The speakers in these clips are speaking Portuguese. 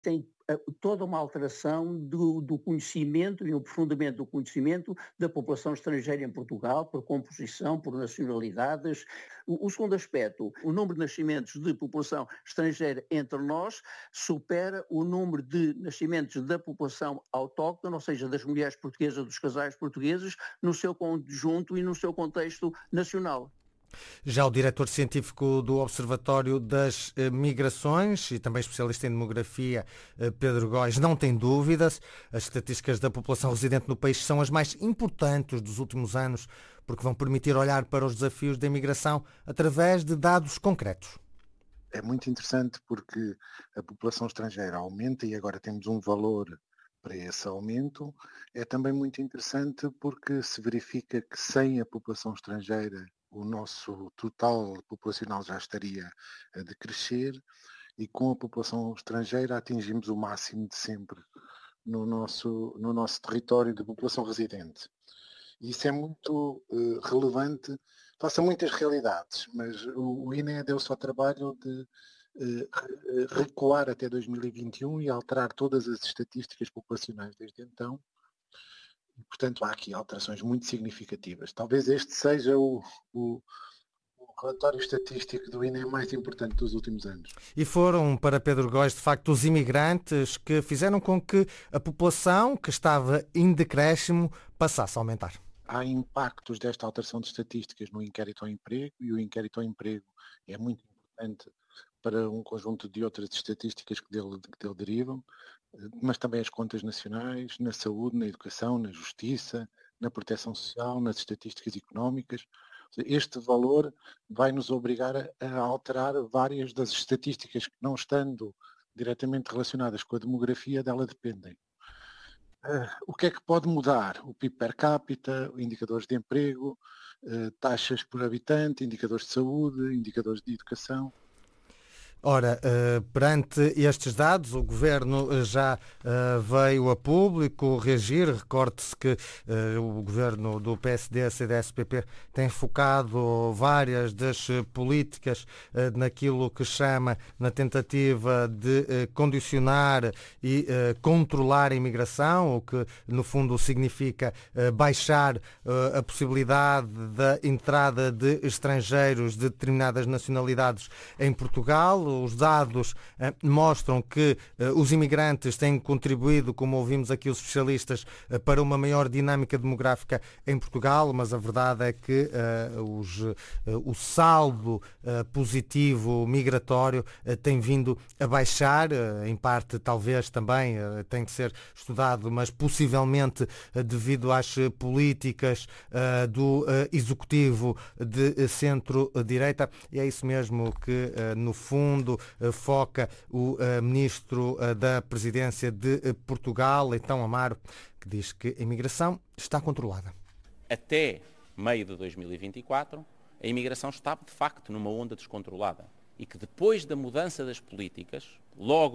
tem toda uma alteração do conhecimento e um aprofundamento do conhecimento da população estrangeira em Portugal, por composição, por nacionalidades. O segundo aspecto, o número de nascimentos de população estrangeira entre nós supera o número de nascimentos da população autóctone, ou seja, das mulheres portuguesas, dos casais portugueses, no seu conjunto e no seu contexto nacional. Já o diretor científico do Observatório das Migrações e também especialista em demografia, Pedro Góis, não tem dúvidas. As estatísticas da população residente no país são as mais importantes dos últimos anos, porque vão permitir olhar para os desafios da imigração através de dados concretos. É muito interessante porque a população estrangeira aumenta e agora temos um valor para esse aumento. É também muito interessante porque se verifica que sem a população estrangeira o nosso total populacional já estaria a decrescer e com a população estrangeira atingimos o máximo de sempre no nosso território de população residente. E isso é muito relevante face a muitas realidades, mas o INE deu-se ao trabalho de recuar até 2021 e alterar todas as estatísticas populacionais desde então. E, portanto, há aqui alterações muito significativas. Talvez este seja o relatório estatístico do INE mais importante dos últimos anos. E foram, para Pedro Góis, de facto, os imigrantes que fizeram com que a população, que estava em decréscimo, passasse a aumentar. Há impactos desta alteração de estatísticas no inquérito ao emprego e o inquérito ao emprego é muito importante para um conjunto de outras estatísticas que dele derivam, mas também as contas nacionais, na saúde, na educação, na justiça, na proteção social, nas estatísticas económicas. Este valor vai nos obrigar a alterar várias das estatísticas que, não estando diretamente relacionadas com a demografia, dela dependem. O que é que pode mudar? O PIB per capita, indicadores de emprego, taxas por habitante, indicadores de saúde, indicadores de educação. Ora, perante estes dados, o Governo já veio a público reagir. Recorde-se que o Governo do PSD, CDS-PP tem focado várias das políticas naquilo que chama, na tentativa de condicionar e controlar a imigração, o que no fundo significa baixar a possibilidade da entrada de estrangeiros de determinadas nacionalidades em Portugal. Os dados mostram que os imigrantes têm contribuído, como ouvimos aqui os especialistas, para uma maior dinâmica demográfica em Portugal, mas a verdade é que o saldo positivo migratório tem vindo a baixar, em parte talvez também tem que ser estudado, mas possivelmente devido às políticas do Executivo de centro-direita, e é isso mesmo que no fundo foca o Ministro da Presidência de Portugal, Leitão Amaro, que diz que a imigração está controlada. Até meio de 2024, a imigração estava de facto numa onda descontrolada e que depois da mudança das políticas, logo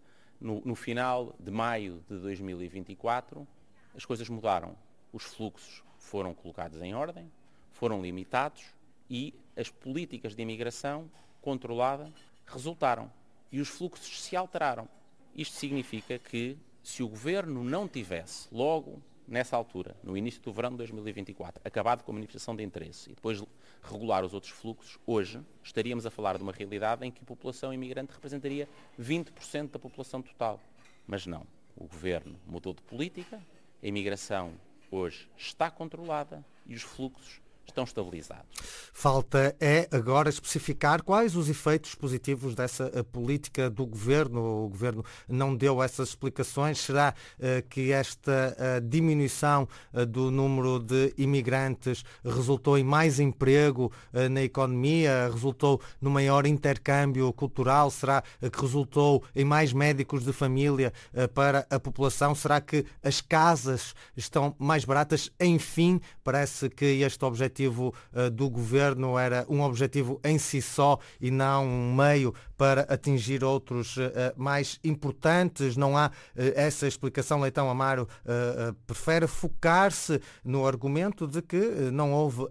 no final de maio de 2024, as coisas mudaram. Os fluxos foram colocados em ordem, foram limitados e as políticas de imigração controlada resultaram e os fluxos se alteraram. Isto significa que se o Governo não tivesse, logo nessa altura, no início do verão de 2024, acabado com a manifestação de interesse e depois regular os outros fluxos, hoje estaríamos a falar de uma realidade em que a população imigrante representaria 20% da população total. Mas não. O Governo mudou de política, a imigração hoje está controlada e os fluxos estão estabilizados. Falta agora especificar quais os efeitos positivos dessa política do Governo. O Governo não deu essas explicações. Será que esta diminuição do número de imigrantes resultou em mais emprego na economia? Resultou no maior intercâmbio cultural? Será que resultou em mais médicos de família para a população? Será que as casas estão mais baratas? Enfim, parece que este objetivo do Governo era um objetivo em si só e não um meio para atingir outros mais importantes. Não há essa explicação. Leitão Amaro prefere focar-se no argumento de que não houve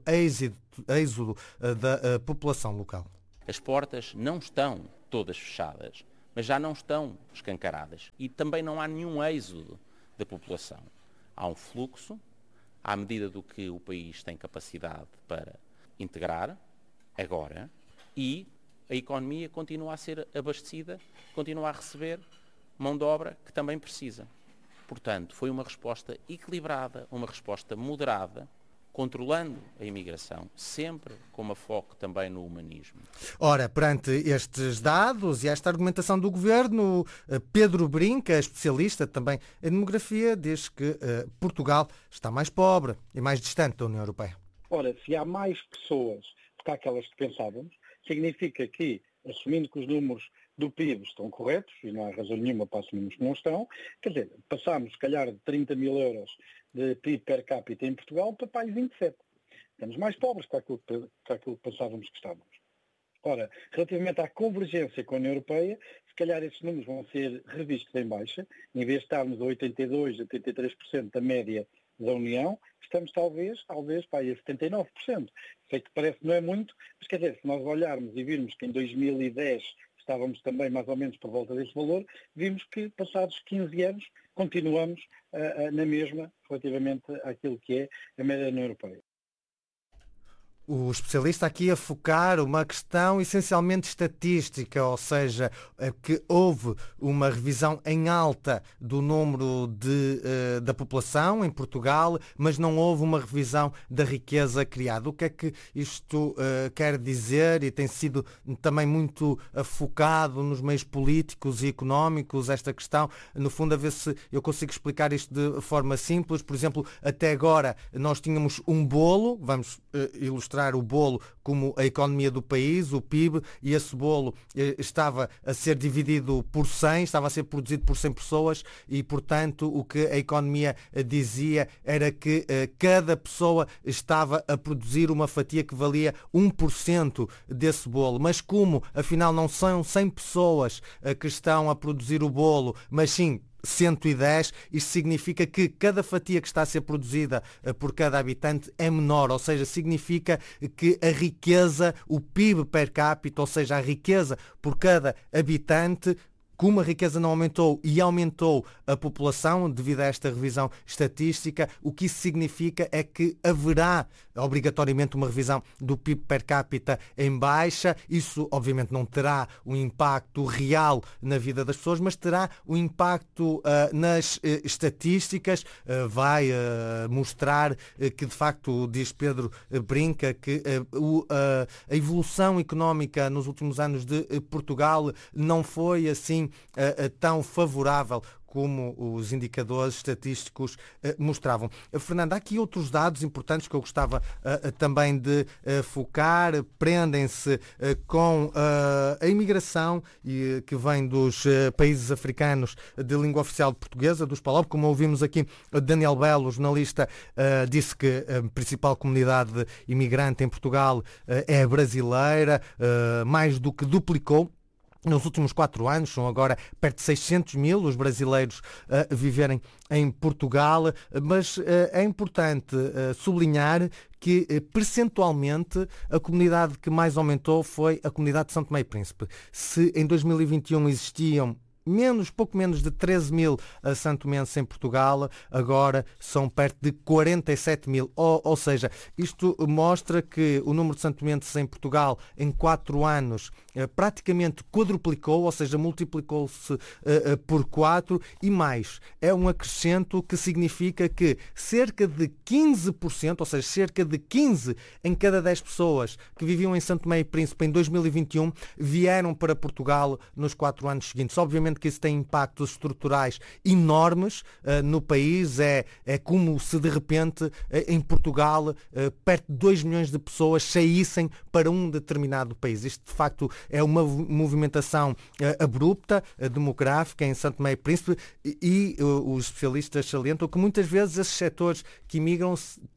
êxodo da população local. As portas não estão todas fechadas mas já não estão escancaradas. E também não há nenhum êxodo da população. Há um fluxo, à medida do que o país tem capacidade para integrar, agora, e a economia continua a ser abastecida, continua a receber mão de obra que também precisa. Portanto, foi uma resposta equilibrada, uma resposta moderada, controlando a imigração, sempre com uma foco também no humanismo. Ora, perante estes dados e esta argumentação do Governo, Pedro Brinca, especialista também em demografia, diz que Portugal está mais pobre e mais distante da União Europeia. Ora, se há mais pessoas do que aquelas que pensávamos, significa que, assumindo que os números do PIB estão corretos, e não há razão nenhuma para assumirmos que não estão, quer dizer, passámos, se calhar, de 30 mil euros de PIB per capita em Portugal para 27. Estamos mais pobres que aquilo que pensávamos que estávamos. Ora, relativamente à convergência com a União Europeia, se calhar esses números vão ser revistos em baixa, em vez de estarmos a 82%, 83% da média da União, estamos talvez para aí a 79%. Sei que parece que não é muito, mas quer dizer, se nós olharmos e virmos que em 2010 estávamos também mais ou menos por volta desse valor, vimos que passados 15 anos continuamos na mesma relativamente àquilo que é a média da União Europeia. O especialista aqui a focar uma questão essencialmente estatística, ou seja, que houve uma revisão em alta do número da população em Portugal, mas não houve uma revisão da riqueza criada. O que é que isto quer dizer? E tem sido também muito focado nos meios políticos e económicos esta questão. No fundo, a ver se eu consigo explicar isto de forma simples. Por exemplo, até agora nós tínhamos um bolo, vamos ilustrar o bolo como a economia do país, o PIB, e esse bolo estava a ser dividido por 100, estava a ser produzido por 100 pessoas e, portanto, o que a economia dizia era que cada pessoa estava a produzir uma fatia que valia 1% desse bolo. Mas como, afinal, não são 100 pessoas que estão a produzir o bolo, mas sim 110, isto significa que cada fatia que está a ser produzida por cada habitante é menor, ou seja, significa que a riqueza, o PIB per capita, ou seja, a riqueza por cada habitante, como a riqueza não aumentou e aumentou a população devido a esta revisão estatística, o que isso significa é que haverá obrigatoriamente uma revisão do PIB per capita em baixa. Isso obviamente não terá um impacto real na vida das pessoas, mas terá um impacto nas estatísticas, vai mostrar que de facto, diz Pedro Brinca, que a evolução económica nos últimos anos de Portugal não foi assim tão favorável como os indicadores estatísticos mostravam. Fernando, há aqui outros dados importantes que eu gostava também de focar, prendem-se com a imigração que vem dos países africanos de língua oficial portuguesa, dos PALOP. Como ouvimos aqui, Daniel Belo, jornalista, disse que a principal comunidade imigrante em Portugal é a brasileira, mais do que duplicou nos últimos 4 anos. São agora perto de 600 mil os brasileiros a viverem em Portugal, mas é importante sublinhar que percentualmente a comunidade que mais aumentou foi a comunidade de São Tomé e Príncipe. Se em 2021 existiam pouco menos de 13 mil santomenses em Portugal, agora são perto de 47 mil. Ou seja, isto mostra que o número de santomenses em Portugal em 4 anos praticamente quadruplicou, ou seja, multiplicou-se por 4 e mais. É um acrescento que significa que cerca de 15%, ou seja, cerca de 15 em cada 10 pessoas que viviam em Santo Tomé e Príncipe em 2021 vieram para Portugal nos 4 anos seguintes. Obviamente que isso tem impactos estruturais enormes no país. É como se de repente em Portugal perto de 2 milhões de pessoas saíssem para um determinado país. Isto de facto é uma movimentação abrupta, demográfica em Santo Tomé e Príncipe, e os especialistas salientam que muitas vezes esses setores que imigram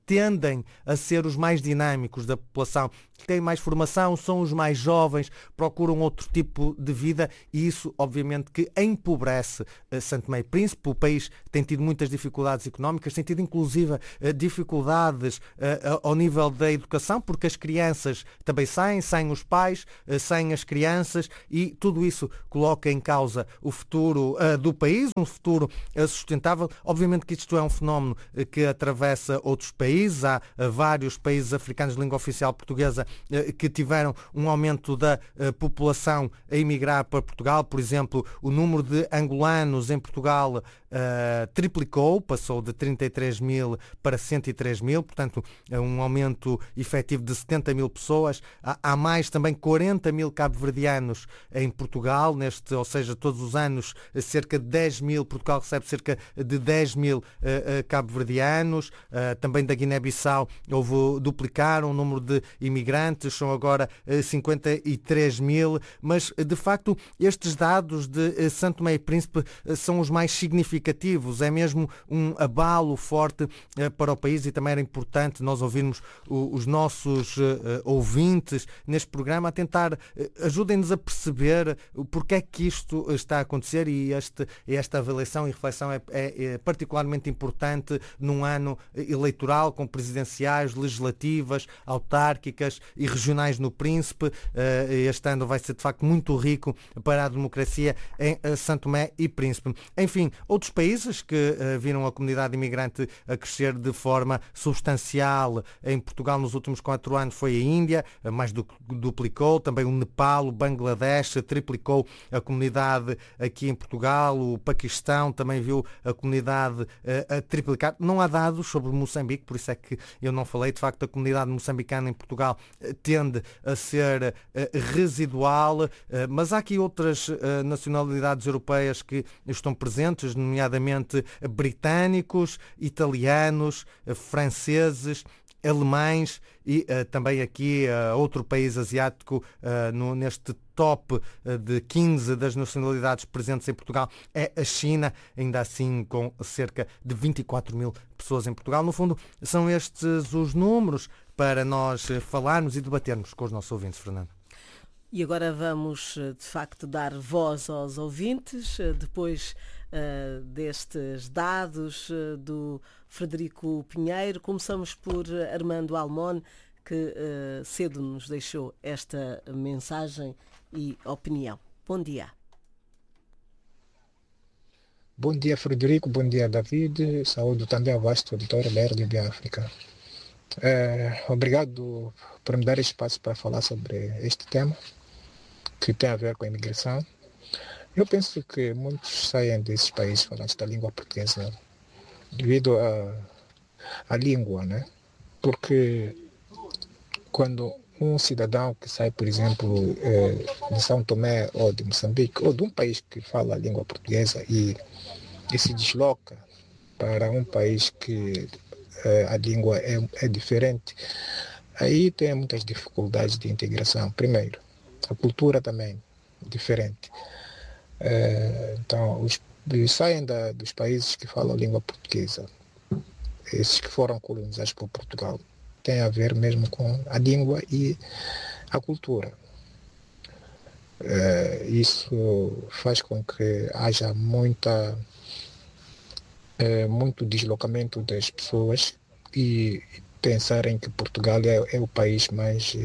tendem a ser os mais dinâmicos da população, têm mais formação, são os mais jovens, procuram outro tipo de vida e isso, obviamente, que empobrece Santo Tomé e Príncipe. O país tem tido muitas dificuldades económicas, tem tido inclusive dificuldades ao nível da educação, porque as crianças também saem os pais, saem as crianças e tudo isso coloca em causa o futuro do país, um futuro sustentável. Obviamente que isto é um fenómeno que atravessa outros países. Há vários países africanos de língua oficial portuguesa que tiveram um aumento da população a emigrar para Portugal. Por exemplo, o número de angolanos em Portugal triplicou, passou de 33 mil para 103 mil, portanto, um aumento efetivo de 70 mil pessoas. Há mais também 40 mil cabo-verdianos em Portugal, ou seja, todos os anos cerca de 10 mil, Portugal recebe cerca de 10 mil cabo-verdianos. Também da Guiné-Bissau duplicaram o número de imigrantes, são agora 53 mil, mas de facto estes dados de Santo Tomé e Príncipe são os mais significativos, é mesmo um abalo forte para o país e também era importante nós ouvirmos os nossos ouvintes neste programa a tentar, ajudem-nos a perceber porque é que isto está a acontecer e esta avaliação e reflexão é particularmente importante num ano eleitoral com presidenciais, legislativas, autárquicas e regionais no Príncipe. Este ano vai ser de facto muito rico para a democracia em Santo Tomé e Príncipe. Enfim, outros países que viram a comunidade imigrante a crescer de forma substancial em Portugal nos últimos 4 anos foi a Índia, mais do que duplicou, também o Nepal, o Bangladesh triplicou a comunidade aqui em Portugal, o Paquistão também viu a comunidade a triplicar. Não há dados sobre Moçambique, por isso é que eu não falei. De facto, a comunidade moçambicana em Portugal tende a ser residual, mas há aqui outras nacionalidades europeias que estão presentes, nomeadamente britânicos, italianos, franceses, alemães e também aqui outro país asiático neste top de 15 das nacionalidades presentes em Portugal é a China, ainda assim com cerca de 24 mil pessoas em Portugal. No fundo, são estes os números para nós falarmos e debatermos com os nossos ouvintes, Fernando. E agora vamos, de facto, dar voz aos ouvintes, depois destes dados do Frederico Pinheiro. Começamos por Armando Almon, que cedo nos deixou esta mensagem e opinião. Bom dia. Bom dia, Frederico. Bom dia, David. Saúde também ao vasto auditório da RDB África. Obrigado por me dar espaço para falar sobre este tema que tem a ver com a imigração. Eu penso que muitos saem desses países falantes da língua portuguesa devido à língua, né? Porque quando um cidadão que sai, por exemplo, de São Tomé ou de Moçambique, ou de um país que fala a língua portuguesa e se desloca para um país que a língua é diferente, aí tem muitas dificuldades de integração. Primeiro, a cultura também é diferente. Então, saem dos países que falam a língua portuguesa, esses que foram colonizados por Portugal, tem a ver mesmo com a língua e a cultura. Isso faz com que haja muito deslocamento das pessoas e pensarem que Portugal é o país mais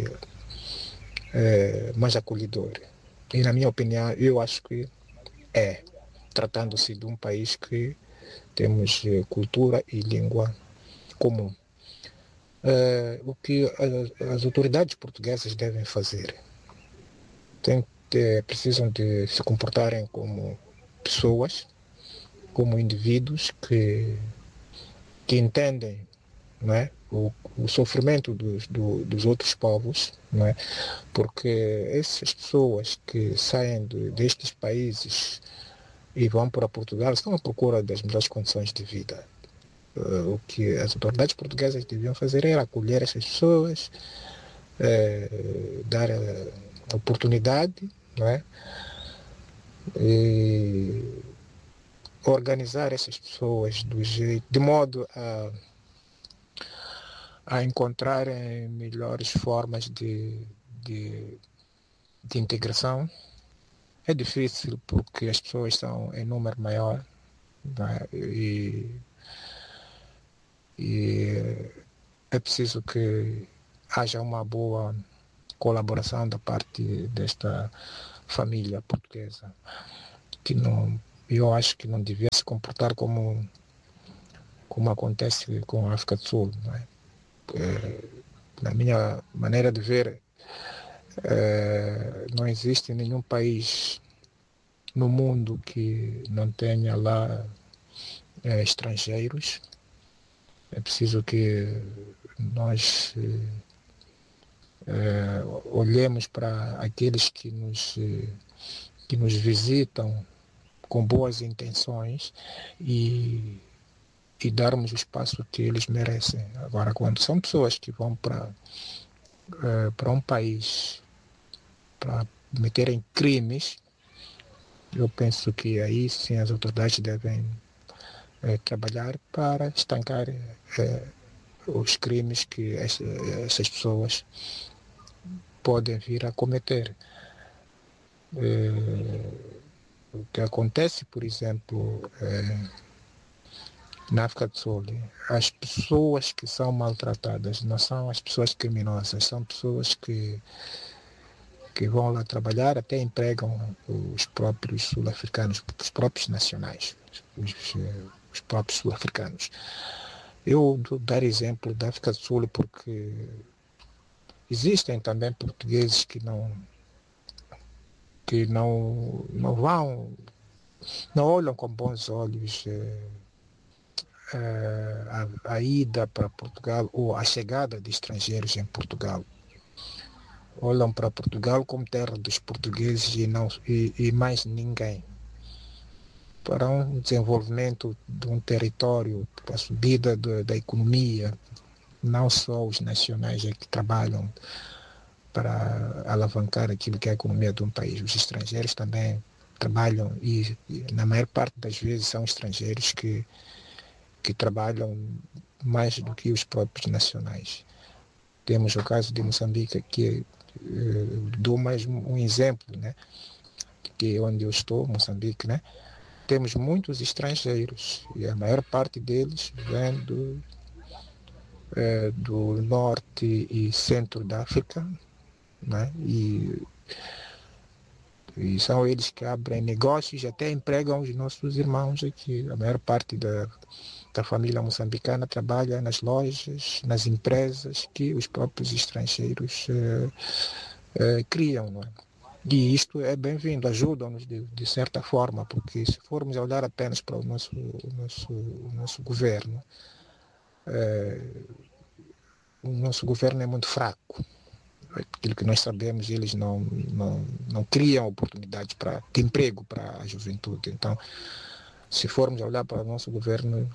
acolhedor. E na minha opinião, eu acho que tratando-se de um país que temos cultura e língua comum. O que as autoridades portuguesas devem fazer? Precisam de se comportarem como pessoas, como indivíduos que entendem, não é, o sofrimento dos outros povos, não é? Porque essas pessoas que saem destes países e vão para Portugal estão à procura das melhores condições de vida. O que as autoridades portuguesas deviam fazer era acolher essas pessoas, dar oportunidade, não é? E organizar essas pessoas de modo a encontrarem melhores formas de integração. É difícil porque as pessoas são em número maior, né? E é preciso que haja uma boa colaboração da parte desta família portuguesa, que não, eu acho que não devia se comportar como acontece com a África do Sul, não é? Na minha maneira de ver, não existe nenhum país no mundo que não tenha lá estrangeiros. É preciso que nós olhemos para aqueles que nos visitam com boas intenções e darmos o espaço que eles merecem. Agora, quando são pessoas que vão para um país para cometerem crimes, eu penso que aí sim as autoridades devem trabalhar para estancar os crimes que essas pessoas podem vir a cometer. O que acontece, por exemplo, na África do Sul, as pessoas que são maltratadas não são as pessoas criminosas, são pessoas que vão lá trabalhar, até empregam os próprios sul-africanos, os próprios nacionais, os próprios sul-africanos. Eu vou dar exemplo da África do Sul porque existem também portugueses que não olham com bons olhos a ida para Portugal ou a chegada de estrangeiros em Portugal. Olham para Portugal como terra dos portugueses e mais ninguém. Para um desenvolvimento de um território, para a subida da economia, não só os nacionais é que trabalham para alavancar aquilo que é a economia de um país. Os estrangeiros também trabalham e na maior parte das vezes são estrangeiros que trabalham mais do que os próprios nacionais. Temos o caso de Moçambique, que dou mais um exemplo, né? Que é onde eu estou, Moçambique, né? Temos muitos estrangeiros e a maior parte deles vem do norte e centro da África, né? E são eles que abrem negócios e até empregam os nossos irmãos aqui. A maior parte da família moçambicana trabalha nas lojas, nas empresas que os próprios estrangeiros criam, não é? E isto é bem-vindo, ajuda-nos de certa forma, porque se formos olhar apenas para o nosso governo, o nosso governo é muito fraco. Aquilo que nós sabemos, eles não criam oportunidades de emprego para a juventude. Então, se formos olhar para o nosso governo,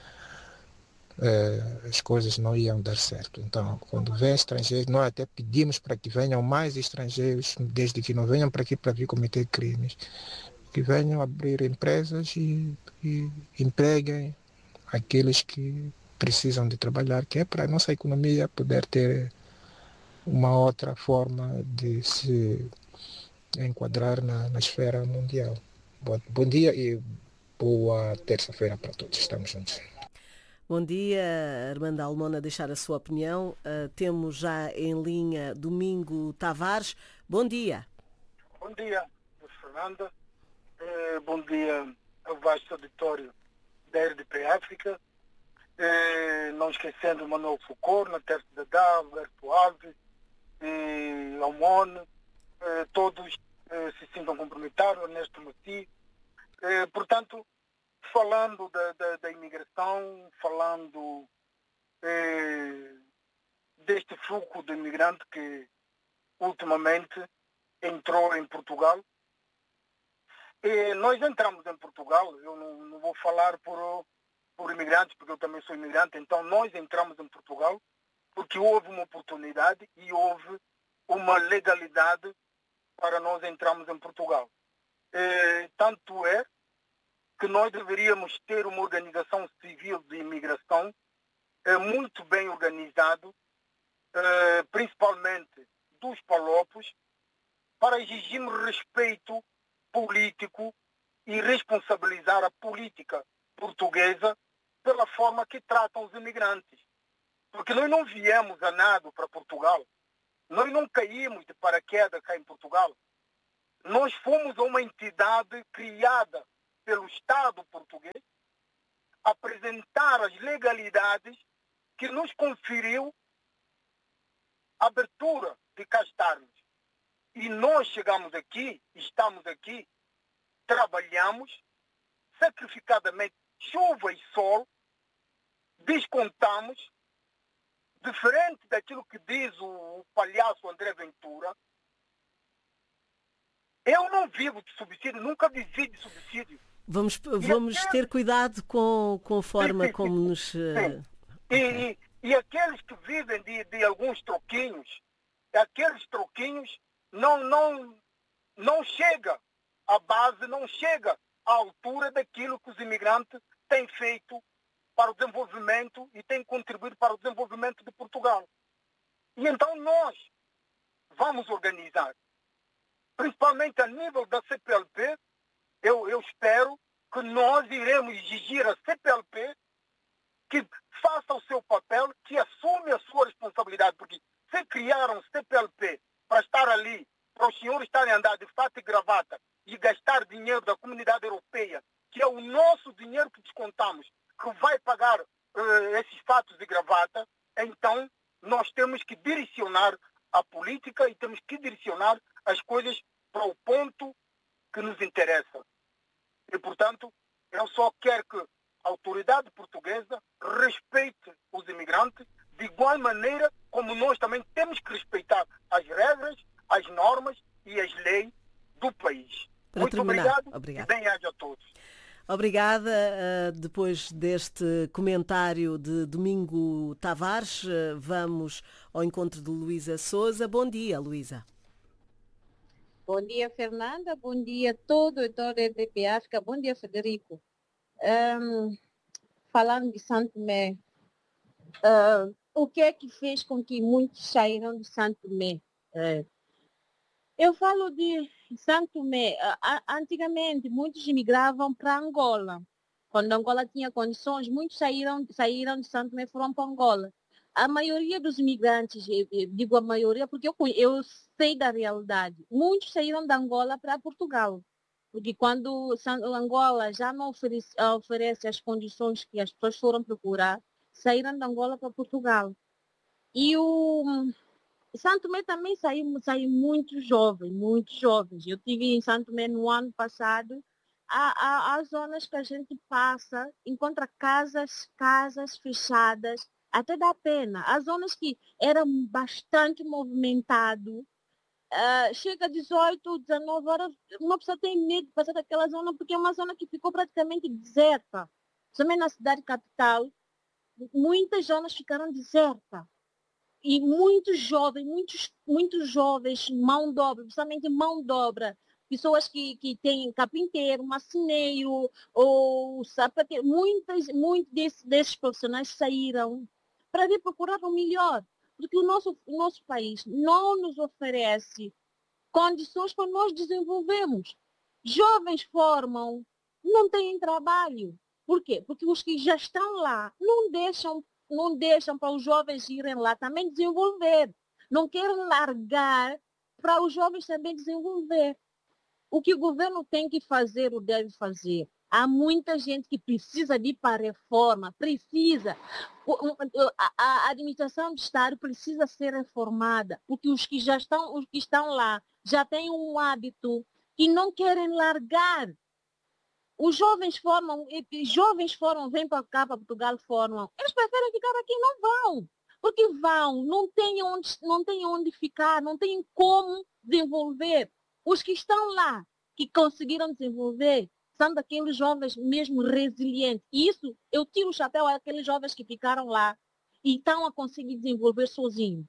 as coisas não iam dar certo. Então, quando vem estrangeiros, nós até pedimos para que venham mais estrangeiros, desde que não venham para aqui para vir cometer crimes, que venham abrir empresas e empreguem aqueles que precisam de trabalhar, que é para a nossa economia poder ter uma outra forma de se enquadrar na esfera mundial. Bom dia e boa terça-feira para todos. Estamos juntos. Bom dia, Armando Almona, a deixar a sua opinião. Temos já em linha Domingo Tavares. Bom dia. Bom dia, Fernanda. Bom dia ao vasto auditório da RDP África. Não esquecendo Manuel Foucault, Naterce Dadá, Alberto Alves, Almone, todos se sintam comprometidos, Ernesto Mati. Portanto, falando da imigração, falando deste fluxo de imigrante que ultimamente entrou em Portugal. Nós entramos em Portugal, eu não vou falar por imigrantes, porque eu também sou imigrante, então nós entramos em Portugal porque houve uma oportunidade e houve uma legalidade para nós entrarmos em Portugal. Tanto é que nós deveríamos ter uma organização civil de imigração muito bem organizado, principalmente dos palopos, para exigirmos respeito político e responsabilizar a política portuguesa pela forma que tratam os imigrantes. Porque nós não viemos a nado para Portugal, nós não caímos de paraquedas cá em Portugal. Nós fomos uma entidade criada pelo Estado português apresentar as legalidades que nos conferiu a abertura de cá estarmos. E nós chegamos aqui, estamos aqui, trabalhamos sacrificadamente, chuva e sol, descontamos, diferente daquilo que diz o palhaço André Ventura. Eu não vivo de subsídio, nunca vivi de subsídio. Vamos ter cuidado com a forma como nos... E aqueles que vivem de alguns troquinhos, aqueles troquinhos não chega à base, não chega à altura daquilo que os imigrantes têm feito para o desenvolvimento e têm contribuído para o desenvolvimento de Portugal. E então nós vamos organizar, principalmente a nível da CPLP, eu espero que nós iremos exigir à CPLP que faça o seu papel, que assume a sua responsabilidade, porque se criaram CPLP para estar ali, para os senhores estarem a andar de fato e gravata e gastar dinheiro da comunidade europeia, que é o nosso dinheiro que descontamos, que vai pagar esses fatos de gravata, então nós temos que direcionar a política e temos que direcionar as coisas para o ponto que nos interessa. E, portanto, eu só quero que a autoridade portuguesa respeite os imigrantes de igual maneira como nós também temos que respeitar as regras, as normas e as leis do país. Muito obrigado e bem-aja a todos. Obrigada. Depois deste comentário de Domingo Tavares, vamos ao encontro de Luísa Souza. Bom dia, Luísa. Bom dia, Fernanda. Bom dia todo o RDP África. Bom dia, Frederico. Falando de Santo Tomé, o que é que fez com que muitos saíram de Santo Tomé? Eu falo de Santo Tomé. Antigamente, muitos imigravam para Angola. Quando Angola tinha condições, muitos saíram de Santo Tomé e foram para Angola. A maioria dos imigrantes, eu digo a maioria porque eu sei da realidade, muitos saíram da Angola para Portugal. Porque quando Angola já não oferece as condições que as pessoas foram procurar, saíram da Angola para Portugal. E o Santo Tomé também saiu muitos jovens. Eu estive em Santo Tomé no ano passado. Há zonas que a gente passa, encontra casas fechadas, até dá pena. Há zonas que eram bastante movimentadas. Chega às 18, 19 horas, uma pessoa tem medo de passar daquela zona, porque é uma zona que ficou praticamente deserta. Também na cidade capital, muitas zonas ficaram desertas. E muitos jovens, mão de obra, principalmente mão de obra, pessoas que têm carpinteiro, marceneiro, ou sapateiro, muitos desses profissionais saíram para vir procurar o melhor. Porque o nosso país não nos oferece condições para nós desenvolvermos. Jovens formam, não têm trabalho. Por quê? Porque os que já estão lá não deixam para os jovens irem lá também desenvolver. Não querem largar para os jovens também desenvolver. O que o governo tem que fazer ou deve fazer? Há muita gente que precisa de ir para a reforma, precisa. A administração do Estado precisa ser reformada, porque os que estão lá já têm um hábito que não querem largar. Os jovens vêm para cá, para Portugal, formam. Eles preferem ficar aqui, não vão. Porque não têm onde ficar, não têm como desenvolver. Os que estão lá, que conseguiram desenvolver, são daqueles jovens mesmo resilientes. E isso, eu tiro o chapéu àqueles jovens que ficaram lá e estão a conseguir desenvolver sozinhos.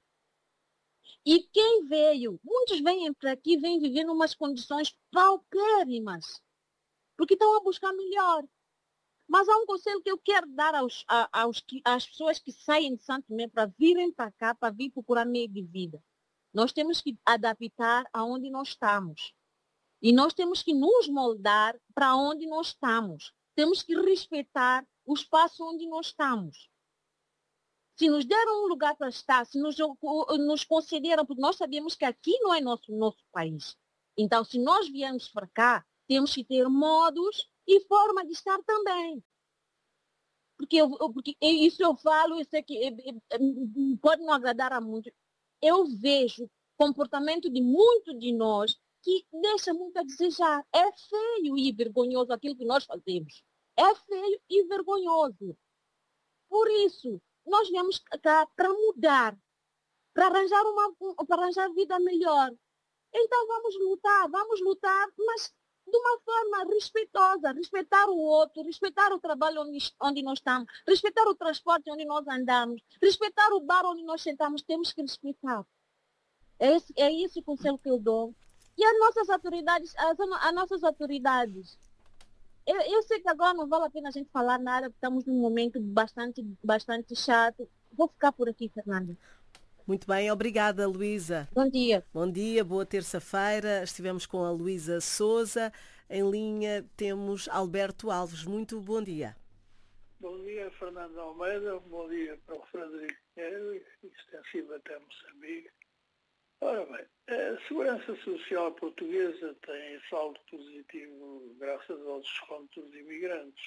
E quem veio, muitos vêm para aqui, vêm viver em umas condições paupérrimas, porque estão a buscar melhor. Mas há um conselho que eu quero dar às pessoas que saem de Santo Tomé para virem para cá, para vir procurar meio de vida. Nós temos que adaptar aonde nós estamos. E nós temos que nos moldar para onde nós estamos. Temos que respeitar o espaço onde nós estamos. Se nos deram um lugar para estar, se nos concederam, porque nós sabemos que aqui não é nosso país. Então, se nós viemos para cá, temos que ter modos e forma de estar também. Porque isso eu falo, eu sei que pode não agradar a muitos. Eu vejo comportamento de muitos de nós que deixa muito a desejar. É feio e vergonhoso aquilo que nós fazemos. É feio e vergonhoso. Por isso, nós viemos cá para mudar, para arranjar vida melhor. Então vamos lutar, mas de uma forma respeitosa, respeitar o outro, respeitar o trabalho onde nós estamos, respeitar o transporte onde nós andamos, respeitar o bar onde nós sentamos, temos que respeitar. É esse o conselho que eu dou. E as nossas autoridades, eu sei que agora não vale a pena a gente falar nada, porque estamos num momento bastante chato. Vou ficar por aqui, Fernanda. Muito bem, obrigada, Luísa. Bom dia. Bom dia, boa terça-feira. Estivemos com a Luísa Souza. Em linha temos Alberto Alves. Muito bom dia. Bom dia, Fernando Almeida. Bom dia para o Frederico Pinheiro, extensivo até Moçambique. Ora bem, a Segurança Social Portuguesa tem saldo positivo graças ao desconto dos imigrantes.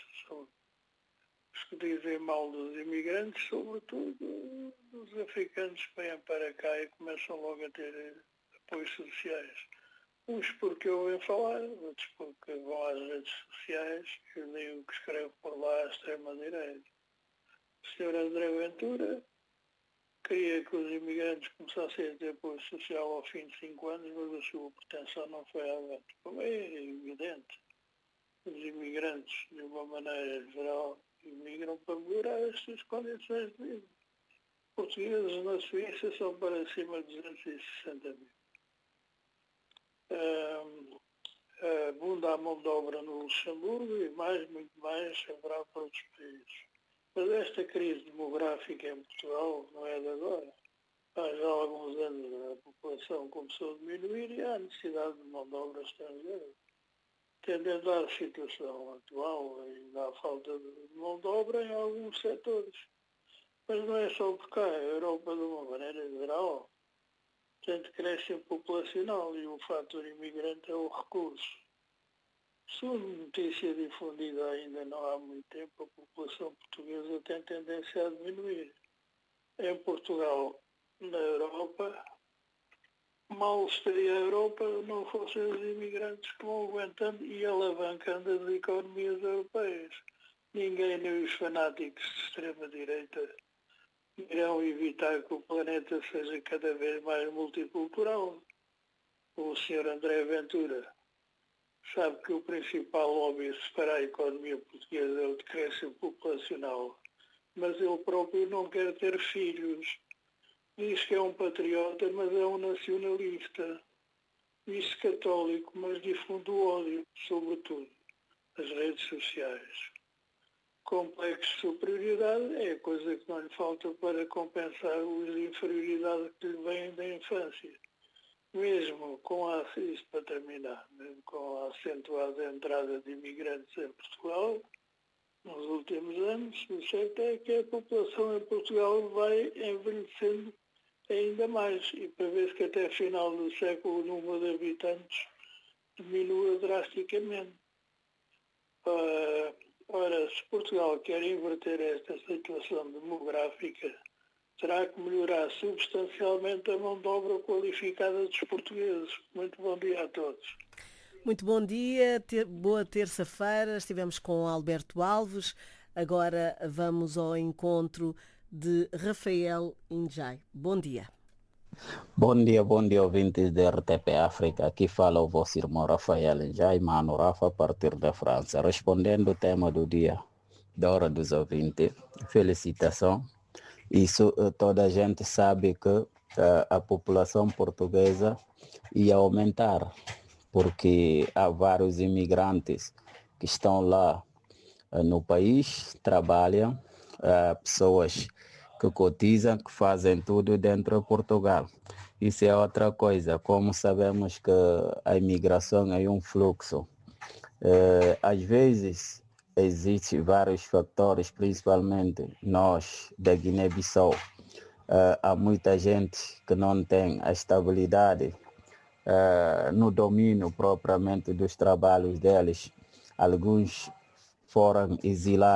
Os que dizem mal dos imigrantes, sobretudo dos africanos que vêm para cá e começam logo a ter apoios sociais. Uns porque ouvem falar, outros porque vão às redes sociais e leem o que escreve por lá a extrema-direita. O Sr. André Ventura queria que os imigrantes começassem a ter apoio social ao fim de 5 anos, mas a sua pretensão não foi avante. Como é evidente, os imigrantes, de uma maneira geral, imigram para melhorar as suas condições de vida. Portugueses na Suíça são para cima de 260 mil. Abunda a mão de obra no Luxemburgo e muito mais haverá para outros países. Mas esta crise demográfica em Portugal não é de agora. Há já alguns anos a população começou a diminuir e há necessidade de mão de obra estrangeira. Tendendo à situação atual, ainda há falta de mão de obra em alguns setores. Mas não é só por cá, a Europa, de uma maneira geral, tem decréscimo populacional e o fator imigrante é o recurso. Segundo notícia difundida ainda não há muito tempo, a população portuguesa tem tendência a diminuir. Em Portugal, na Europa, mal estaria a Europa não fossem os imigrantes que vão aguentando e alavancando as economias europeias. Ninguém, nem os fanáticos de extrema-direita, irão evitar que o planeta seja cada vez mais multicultural. O Sr. André Ventura sabe que o principal lobby para a economia portuguesa é o decréscimo populacional, mas ele próprio não quer ter filhos. Diz que é um patriota, mas é um nacionalista. Diz-se católico, mas difunde o ódio, sobretudo, nas redes sociais. Complexo de superioridade é a coisa que não lhe falta para compensar os de inferioridade que lhe vêm da infância. Mesmo com a acentuada entrada de imigrantes em Portugal, nos últimos anos, o certo é que a população em Portugal vai envelhecendo ainda mais e prevê-se que até final do século o número de habitantes diminua drasticamente. Ora, se Portugal quer inverter esta situação demográfica, terá que melhorar substancialmente a mão de obra qualificada dos portugueses. Muito bom dia a todos. Muito bom dia, boa terça-feira. Estivemos com Alberto Alves. Agora vamos ao encontro de Rafael Injai. Bom dia. Bom dia, ouvintes da RTP África. Aqui fala o vosso irmão Rafael Injai, Mano Rafa, a partir da França. Respondendo o tema do dia, da hora dos ouvintes, felicitação. Isso toda a gente sabe que a população portuguesa ia aumentar, porque há vários imigrantes que estão lá no país, trabalham, pessoas que cotizam, que fazem tudo dentro de Portugal. Isso é outra coisa, como sabemos que a imigração é um fluxo. Às vezes existem vários fatores, principalmente nós da Guiné-Bissau. Há muita gente que não tem a estabilidade no domínio propriamente dos trabalhos deles. Alguns foram exilados